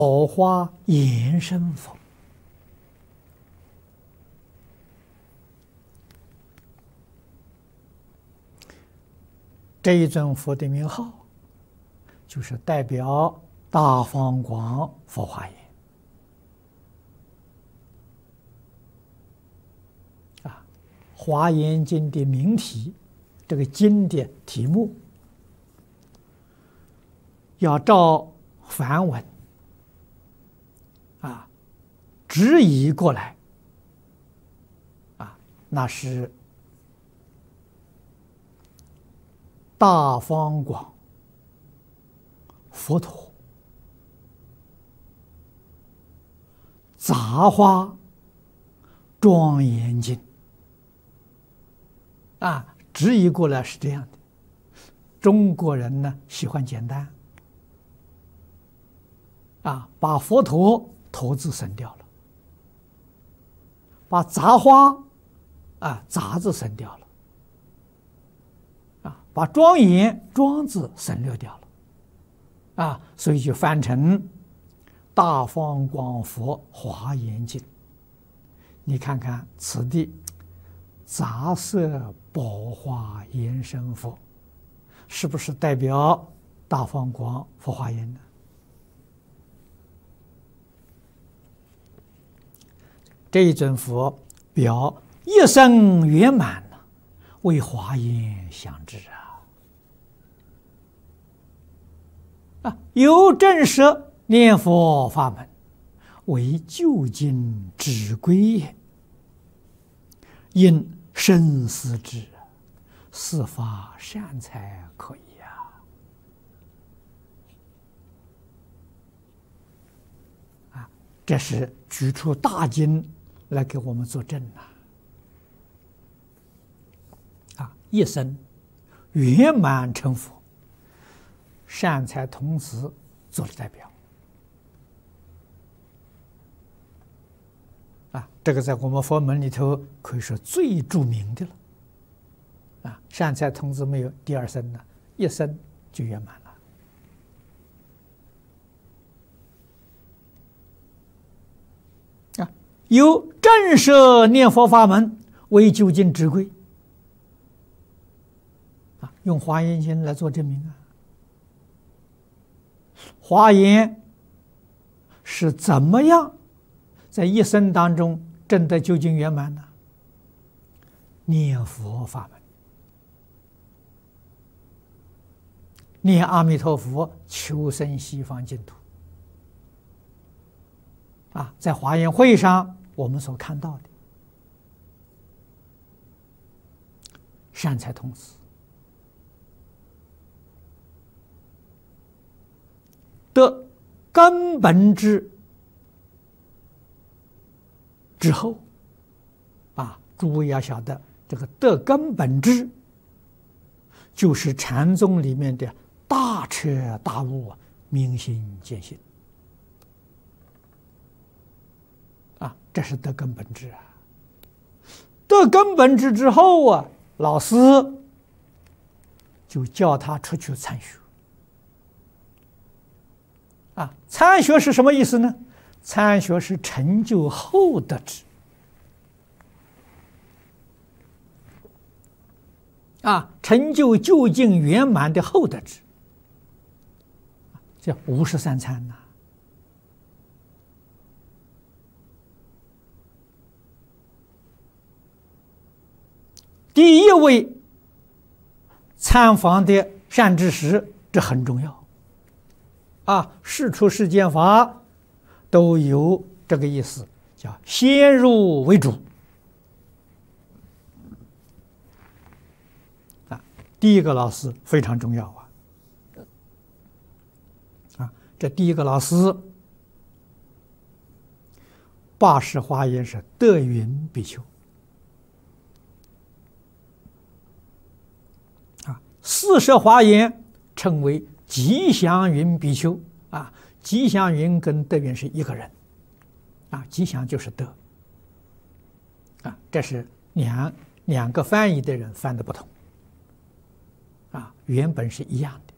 宝花延生佛，这一尊佛的名号，就是代表大方广佛华严啊。华严经的名题，这个经的题目要照梵文啊直译过来啊，那是大方广佛陀杂花庄严经啊，直译过来是这样的。中国人呢喜欢简单啊，把佛陀陀字省掉了，把杂花啊杂字省掉了啊，把庄严庄字省略掉了啊，所以就翻成大方广佛华严经。你看看此地杂色宝华延生佛，是不是代表大方广佛华严呢？这一尊佛表一生圆满了，为华严相知啊！有正实念佛法门，为究竟止归也。因深思之，是发善财可以啊！这是举出大经来给我们作证啊！一生圆满成佛，善财童子做了代表啊！这个在我们佛门里头可以说最著名的了啊！善财童子没有第二生了，一生就圆满了啊！有正实念佛法门为究竟止归啊！用华严经来做证明啊！华严是怎么样在一生当中证得究竟圆满呢？念佛法门，念阿弥陀佛，求生西方净土啊！在华严会上我们所看到的善财童子得根本之后啊，诸位要晓得，这个得根本知就是禅宗里面的大彻大悟、明心见性啊，这是得根本知啊。得根本知之后啊，老师就叫他出去参学啊。参学是什么意思呢？参学是成就后得知啊，成就究竟圆满的后得知，叫53参呐。第一位参访的善知识，这很重要啊。世出世间法都有这个意思，叫先入为主啊。第一个老师非常重要啊！这第一个老师80华严是德云比丘啊，40华严称为吉祥云比丘啊。吉祥云跟德云是一个人啊，吉祥就是德啊，这是两个翻译的人翻的不同啊，原本是一样的。